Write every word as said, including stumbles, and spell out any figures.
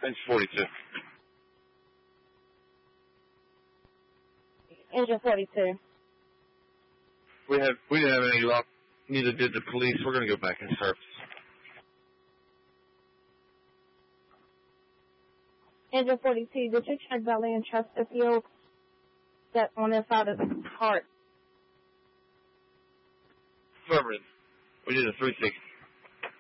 Engine forty-two. Engine forty-two. We have we didn't have any luck. Neither did the police. We're going to go back in service. Engine forty-two, did you check Valley and Chesterfield? That on the side of the cart. Affirmative. We did a three sixty.